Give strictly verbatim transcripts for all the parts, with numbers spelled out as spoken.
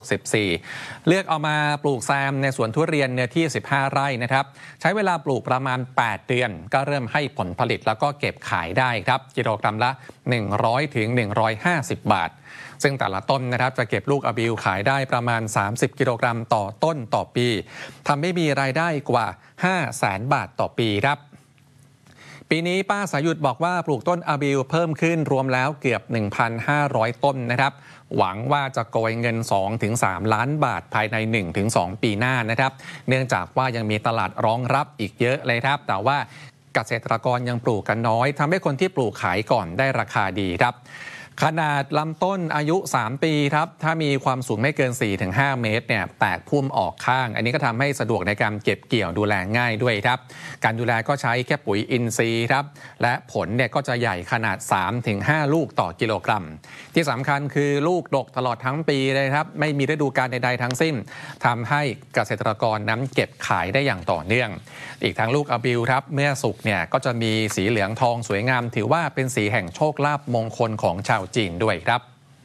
สิบสี่เลือกเอามาปลูกแซมในสวนทุเรียนเนื้อที่สิบห้าไร่นะครับใช้เวลาปลูกประมาณแปดเดือนก็เริ่มให้ผลผลิตแล้วก็เก็บขายได้ครับกิโลกรัมละหนึ่งร้อยถึงหนึ่งร้อยห้าสิบบาทซึ่งแต่ละต้นนะครับจะเก็บลูกอะบิวขายได้ประมาณสามสิบกิโลกรัมต่อต้นต่อปีทำให้มีรายได้กว่าห้าแสนบาทต่อปีครับปีนี้ป้าสายุทธบอกว่าปลูกต้นอะบิวเพิ่มขึ้นรวมแล้วเกือบ หนึ่งพันห้าร้อย ต้นนะครับหวังว่าจะโกยเงิน สองถึงสาม ล้านบาทภายใน หนึ่งถึงสอง ปีหน้านะครับเนื่องจากว่ายังมีตลาดรองรับอีกเยอะเลยครับแต่ว่าเกษตรกรยังปลูกกันน้อยทำให้คนที่ปลูกขายก่อนได้ราคาดีครับขนาดลำต้นอายุสามปีครับถ้ามีความสูงไม่เกิน สี่ถึงห้า เมตรเนี่ยแตกพุ่มออกข้างอันนี้ก็ทำให้สะดวกในการเก็บเกี่ยวดูแลง่ายด้วยครับการดูแลก็ใช้แค่ปุ๋ยอินทรีย์ครับและผลเนี่ยก็จะใหญ่ขนาด สามถึงห้า ลูกต่อกิโลกรัมที่สำคัญคือลูกดกตลอดทั้งปีเลยครับไม่มีฤดูกาลใดๆทั้งสิ้นทำให้เกษตรกรนั้นเก็บขายได้อย่างต่อเนื่องอีกทั้งลูกอะบิวครับเมื่อสุกเนี่ยก็จะมีสีเหลืองทองสวยงามถือว่าเป็นสีแห่งโชคลาภมงคลของชาวจีนด้วยครับ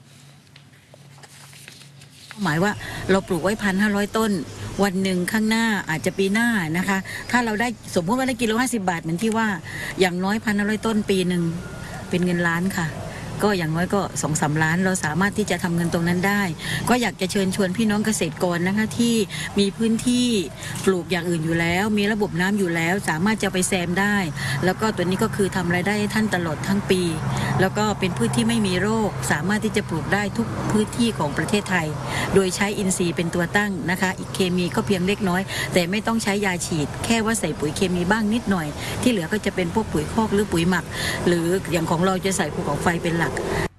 หมายว่าเราปลูกไว้พันห้าร้อยต้นวันหนึ่งข้างหน้าอาจจะปีหน้านะคะถ้าเราได้สมมติว่าได้กิโลห้าสิบบาทเหมือนที่ว่าอย่างน้อยพันห้าร้อยต้นปีหนึ่งเป็นเงินล้านค่ะก็อย่างน้อยก็สองสามล้านเราสามารถที่จะทำเงินตรงนั้นได้ก็อยากจะเชิญชวนพี่น้องเกษตรกรนะคะที่มีพื้นที่ปลูกอย่างอื่นอยู่แล้วมีระบบน้ำอยู่แล้วสามารถจะไปแซมได้แล้วก็ตัวนี้ก็คือทำรายได้ให้ท่านตลอดทั้งปีแล้วก็เป็นพืชที่ไม่มีโรคสามารถที่จะปลูกได้ทุกพื้นที่ของประเทศไทยโดยใช้อินทรีย์เป็นตัวตั้งนะคะอีกเคมีก็เพียงเล็กน้อยแต่ไม่ต้องใช้ยาฉีดแค่ว่าใส่ปุ๋ยเคมีบ้างนิดหน่อยที่เหลือก็จะเป็นพวกปุ๋ยคอกหรือปุ๋ยหมักหรืออย่างของเราจะใส่ภูเขาไฟเป็นหลัก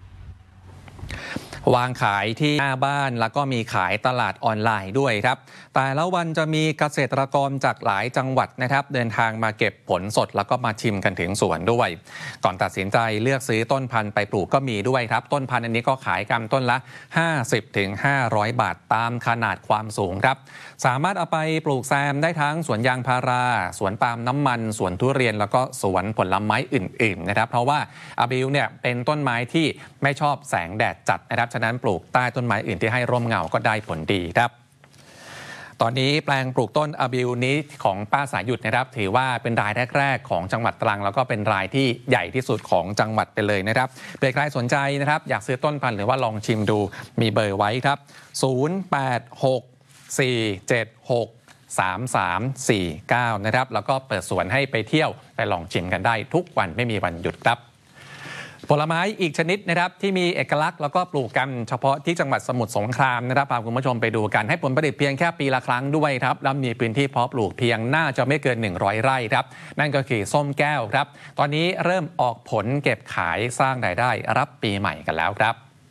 วางขายที่หน้าบ้านแล้วก็มีขายตลาดออนไลน์ด้วยครับแต่ละวันจะมีเกษตรกรจากหลายจังหวัดนะครับเดินทางมาเก็บผลสดแล้วก็มาชิมกันถึงสวนด้วยก่อนตัดสินใจเลือกซื้อต้นพันธุ์ไปปลูกก็มีด้วยครับต้นพันธุ์อันนี้ก็ขายกันต้นละ ห้าสิบถึงห้าร้อย บาทตามขนาดความสูงครับสามารถเอาไปปลูกแซมได้ทั้งสวนยางพาราสวนปาล์มน้ำมันสวนทุเรียนแล้วก็สวนผลไม้อื่นๆนะครับเพราะว่าอะบิวเนี่ยเป็นต้นไม้ที่ไม่ชอบแสงแดดจัดนะครับฉะนั้นปลูกใต้ต้นไม้อื่นที่ให้ร่มเงาก็ได้ผลดีครับตอนนี้แปลงปลูกต้นอะบิวนี้ของป้าสายุทธนะครับถือว่าเป็นรายแรกๆของจังหวัดตรังแล้วก็เป็นรายที่ใหญ่ที่สุดของจังหวัดไปเลยนะครับเผื่อใครสนใจนะครับอยากซื้อต้นพันธุ์หรือว่าลองชิมดูมีเบอร์ไว้ครับศูนย์ แปด หก สี่ เจ็ด หก สาม สาม สี่ เก้านะครับแล้วก็เปิดสวนให้ไปเที่ยวไปลองชิมกันได้ทุกวันไม่มีวันหยุดครับผลไม้อีกชนิดนะครับที่มีเอกลักษณ์แล้วก็ปลูกกันเฉพาะที่จังหวัดสมุทรสงครามนะครับพาคุณผู้ชมไปดูกันให้ผลผลิตเพียงแค่ปีละครั้งด้วยครับแล้วมีพื้นที่เพาะปลูกเพียงน่าจะไม่เกินหนึ่งร้อยไร่ครับนั่นก็คือส้มแก้วครับตอนนี้เริ่มออกผลเก็บขายสร้างรายได้รับปีใหม่กันแล้วครับ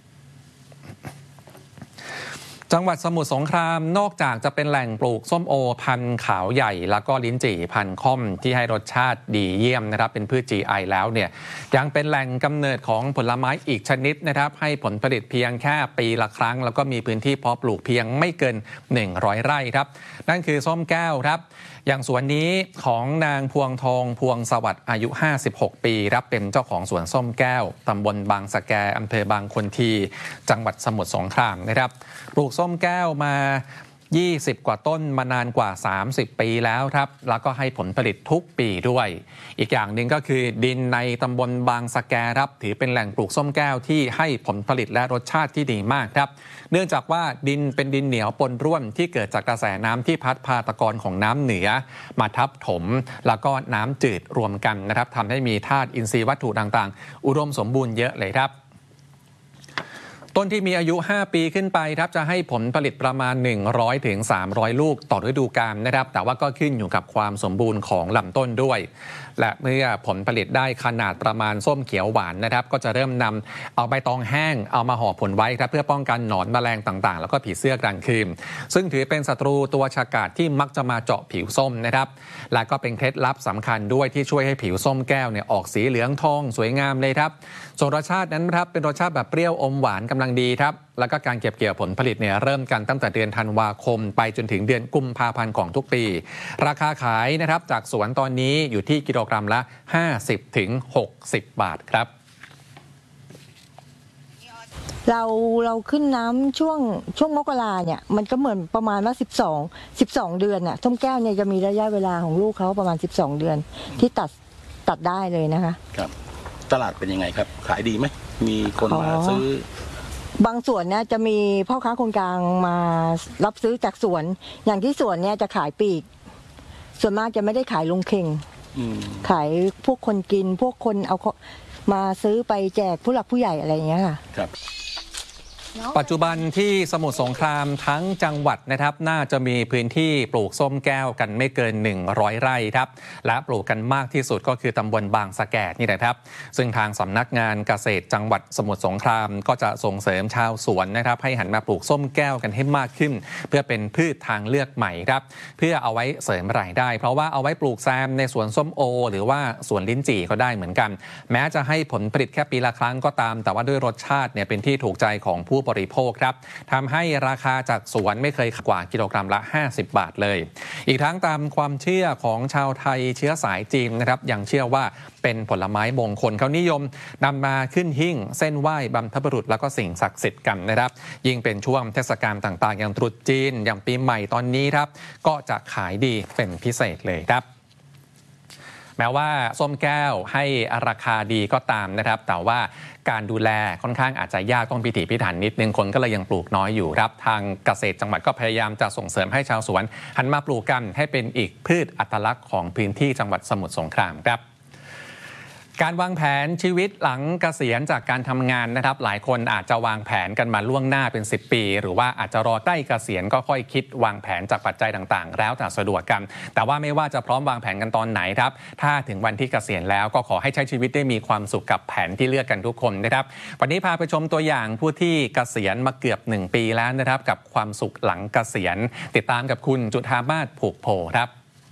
จังหวัดสมุทรสงครามนอกจากจะเป็นแหล่งปลูกส้มโอพันธุ์ขาวใหญ่แล้วก็ลิ้นจี่พันธุ์ค่อมที่ให้รสชาติดีเยี่ยมนะครับเป็นพืช จี ไอ แล้วเนี่ยยังเป็นแหล่งกำเนิดของผลไม้อีกชนิดนะครับให้ผลผลิตเพียงแค่ปีละครั้งแล้วก็มีพื้นที่เพาะปลูกเพียงไม่เกินหนึ่งร้อยไร่ครับนั่นคือส้มแก้วครับอย่างสวนนี้ของนางพวงทองพวงสวัสดิ์อายุห้าสิบหกปีรับเป็นเจ้าของสวนส้มแก้วตำบลบางสะแกอำเภอบางคนทีจังหวัดสมุทรสงครามนะครับปลูกส้มแก้วมายี่สิบกว่าต้นมานานกว่าสามสิบปีแล้วครับแล้วก็ให้ผลผลิตทุกปีด้วยอีกอย่างหนึ่งก็คือดินในตำบลบางสะแกครับถือเป็นแหล่งปลูกส้มแก้วที่ให้ผลผลิตและรสชาติที่ดีมากครับเนื่องจากว่าดินเป็นดินเหนียวปนร่วนที่เกิดจากกระแสน้ำที่พัดพาตะกอนของน้ำเหนือมาทับถมแล้วก็น้ำจืดรวมกันนะครับทำให้มีธาตุอินทรีย์วัตถุต่างๆอุดมสมบูรณ์เยอะเลยครับต้นที่มีอายุห้าปีขึ้นไปครับจะให้ผลผลิตประมาณหนึ่งร้อยถึงสามร้อยลูกต่อฤดูกาลนะครับแต่ว่าก็ขึ้นอยู่กับความสมบูรณ์ของลำต้นด้วยและเมื่อผลผลิตได้ขนาดประมาณส้มเขียวหวานนะครับก็จะเริ่มนำเอาใบตองแห้งเอามาห่อผลไว้ครับเพื่อป้องกันหนอนแมลงต่างๆแล้วก็ผีเสื้อกลางคืนซึ่งถือเป็นศัตรูตัวฉกาจที่มักจะมาเจาะผิวส้มนะครับและก็เป็นเคล็ดลับสำคัญด้วยที่ช่วยให้ผิวส้มแก้วเนี่ยออกสีเหลืองทองสวยงามเลยครับส่วนรสชาตินั้นครับเป็นรสชาติแบบเปรี้ยวอมหวานกำลังดีครับแล้วก็การเก็บเกี่ยวผลผลิตเนี่ยเริ่มกันตั้งแต่เดือนธันวาคมไปจนถึงเดือนกุมภาพันธ์ของทุกปีราคาขายนะครับจากสวนตอนนี้อยู่ที่กิโลกรัมละห้าสิบถึงหกสิบบาทครับเราเราขึ้นน้ำช่วงช่วงมกราเนี่ยมันก็เหมือนประมาณว่าสิบสอง สิบสองเดือนน่ะส้มแก้วเนี่ยจะมีระยะเวลาของลูกเขาประมาณสิบสองเดือนที่ตัดตัดได้เลยนะคะครับตลาดเป็นยังไงครับขายดีไหมมีคนมาซื้อบางส่วนเนี่ยจะมีพ่อค้าคนกลางมารับซื้อจากสวนอย่างที่สวนเนี่ยจะขายปลีกส่วนมากจะไม่ได้ขายลงเข่งขายพวกคนกินพวกคนเอามาซื้อไปแจกผู้หลักผู้ใหญ่อะไรอย่างเงี้ยค่ะครับปัจจุบันที่สมุทรสงครามทั้งจังหวัดนะครับน่าจะมีพื้นที่ปลูกส้มแก้วกันไม่เกินหนึ่งร้อยไร่ครับและปลูกกันมากที่สุดก็คือตำบลบางสะแกดนี่แหละครับซึ่งทางสำนักงานเกษตรจังหวัดสมุทรสงครามก็จะส่งเสริมชาวสวนนะครับให้หันมาปลูกส้มแก้วกันให้มากขึ้นเพื่อเป็นพืชทางเลือกใหม่ครับเพื่อเอาไว้เสริมรายได้เพราะว่าเอาไว้ปลูกแซมในสวนส้มโอหรือว่าสวนลิ้นจี่ก็ได้เหมือนกันแม้จะให้ผลผลิตแค่ปีละครั้งก็ตามแต่ว่าด้วยรสชาติเนี่ยเป็นที่ถูกใจของผู้บริโภคครับทำให้ราคาจากสวนไม่เคยกว่ากิโลกรัมละห้าสิบบาทเลยอีกทั้งตามความเชื่อของชาวไทยเชื้อสายจีนนะครับยังเชื่อว่าเป็นผลไม้มงคลเขานิยมนำมาขึ้นหิ้งเส้นไหว้บรรพบุรุษแล้วก็สิ่งศักดิ์สิทธิ์กันนะครับยิ่งเป็นช่วงเทศกาลต่างๆอย่างตรุษจีนอย่างปีใหม่ตอนนี้ครับก็จะขายดีเป็นพิเศษเลยครับแม้ว่าส้มแก้วให้ราคาดีก็ตามนะครับแต่ว่าการดูแลค่อนข้างอาจจะยากต้องพิถีพิถันนิดนึงคนก็เลยยังปลูกน้อยอยู่ครับทางเกษตรจังหวัดก็พยายามจะส่งเสริมให้ชาวสวนหันมาปลูกกันให้เป็นอีกพืชอัตลักษณ์ของพื้นที่จังหวัดสมุทรสงครามครับการวางแผนชีวิตหลังเกษียณจากการทำงานนะครับหลายคนอาจจะวางแผนกันมาล่วงหน้าเป็นสิบปีหรือว่าอาจจะรอใกล้เกษียณก็ค่อยคิดวางแผนจากปัจจัยต่างๆแล้วแต่สะดวกกันแต่ว่าไม่ว่าจะพร้อมวางแผนกันตอนไหนครับถ้าถึงวันที่เกษียณแล้วก็ขอให้ใช้ชีวิตได้มีความสุขกับแผนที่เลือกกันทุกคนนะครับวันนี้พาไปชมตัวอย่างผู้ที่เกษียณมาเกือบหนึ่งปีแล้วนะครับกับความสุขหลังเกษียณติดตามกับคุณจุฑามาศผูกโพครับ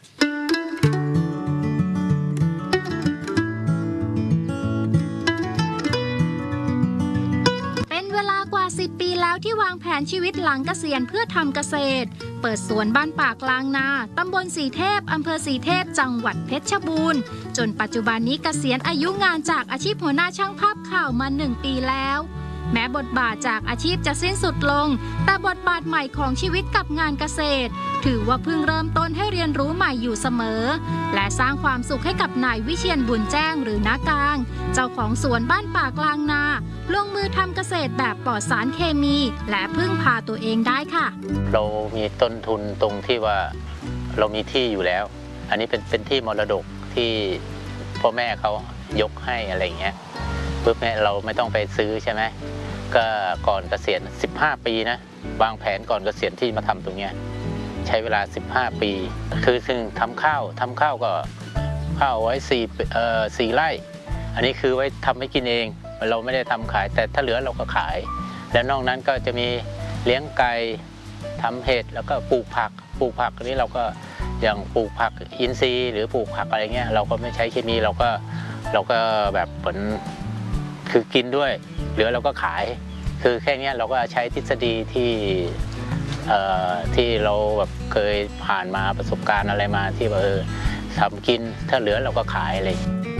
สิบปีแล้วที่วางแผนชีวิตหลังเกษียณเพื่อทำเกษตรเปิดสวนบ้านป่ากลางนาตำบลสีเทพอำเภอสีเทพจังหวัดเพชรบูรณ์จนปัจจุบันนี้เกษียณอายุงานจากอาชีพหัวหน้าช่างภาพข่าวมาหนึ่งปีแล้วแม้บทบาทจากอาชีพจะสิ้นสุดลงแต่บทบาทใหม่ของชีวิตกับงานเกษตรถือว่าเพิ่งเริ่มต้นให้เรียนรู้ใหม่อยู่เสมอและสร้างความสุขให้กับนายวิเชียรบุญแจ้งหรือน้ากลางเจ้าของสวนบ้านป่ากลางนาลงมือทำเกษตรแบบปลอดสารเคมีและพึ่งพาตัวเองได้ค่ะเรามีต้นทุนตรงที่ว่าเรามีที่อยู่แล้วอันนี้เป็นเป็นที่มรดกที่พ่อแม่เขายกให้อะไรอย่างเงี้ยเพื่อแม่เราไม่ต้องไปซื้อใช่ไหมก็ก่อนเกษียณสิบห้าปีนะวางแผนก่อนเกษียณที่มาทำตรงเนี้ยใช้เวลาสิบห้าปีคือซึ่งทำข้าวทำข้าวก็ข้าวไว้สี่เอ่อสี่ไร่อันนี้คือไว้ทำให้กินเองเราไม่ได้ทำขายแต่ถ้าเหลือเราก็ขายแล้วนอกนั้นก็จะมีเลี้ยงไก่ทำเห็ดแล้วก็ปลูกผักปลูกผักอันนี้เราก็อย่างปลูกผักอินทรีย์หรือปลูกผักอะไรเงี้ยเราก็ไม่ใช้เคมีเราก็เราก็แบบผลคือกินด้วยเหลือเราก็ขายคือแค่นี้เราก็ใช้ทฤษฎีที่เอ่อที่เราแบบเคยผ่านมาประสบการณ์อะไรมาที่ว่าเออทำกินถ้าเหลือเราก็ขายเลย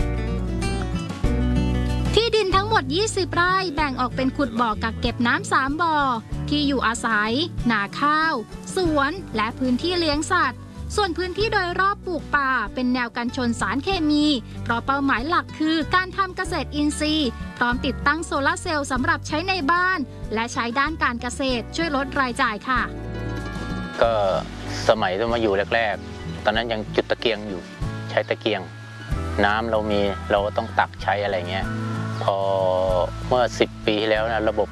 ที่ดินทั้งหมดยี่สิบไร่แบ่งออกเป็นขุดบ่อกักเก็บน้ำสามบ่อที่อยู่อาศัยนาข้าวสวนและพื้นที่เลี้ยงสัตว์ส่วนพื้นที่โดยรอบปลูกป่าเป็นแนวกันชนสารเคมีเพราะเป้าหมายหลักคือการทำเกษตรอินทรีย์พร้อมติดตั้งโซลาร์เซลล์สำหรับใช้ในบ้านและใช้ด้านการเกษตรช่วยลดรายจ่ายค่ะก็สมัยที่มาอยู่แรกๆตอนนั้นยังจุดตะเกียงอยู่ใช้ตะเกียงน้ำเรามีเราต้องตักใช้อะไรเงี้ยพอเมื่อสิบปีที่แล้วนะระบบ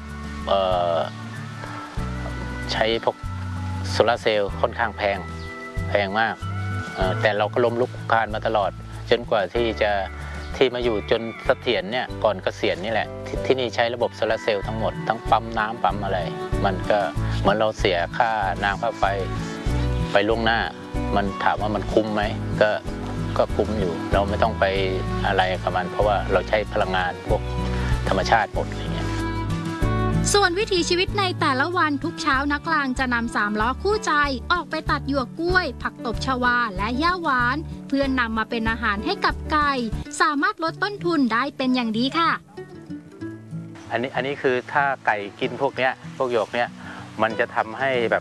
ใช้พวกโซลาร์เซลล์ค่อนข้างแพงแพงมากแต่เราก็ล้มลุกคลานมาตลอดจนกว่าที่จะที่มาอยู่จนเสถียรเนี่ยก่อนเกษียณนี่แหละ ท, ที่นี่ใช้ระบบโซลาร์เซลล์ทั้งหมดทั้งปั๊มน้ำปั๊มอะไรมันก็เหมือนเราเสียค่าน้ำค่าไฟไปล่วงหน้ามันถามว่ามันคุ้มไหมก็ก็คุ้มอยู่เราไม่ต้องไปอะไรกับมันเพราะว่าเราใช้พลังงานพวกธรรมชาติหมดอะไรเงี้ยส่วนวิถีชีวิตในแต่ละวันทุกเช้านักกลางจะนำสามล้อคู่ใจออกไปตัดหยวกกล้วยผักตบชวาและหญ้าหวานเพื่อนนำมาเป็นอาหารให้กับไก่สามารถลดต้นทุนได้เป็นอย่างดีค่ะอันนี้อันนี้คือถ้าไก่กินพวกเนี้ยพวกหยวกเนี้ยมันจะทำให้แบบ